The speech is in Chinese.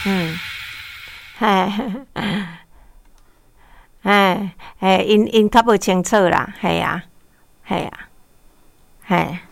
嗯，嘿，因较无清楚啦，系啊，系啊，嘿。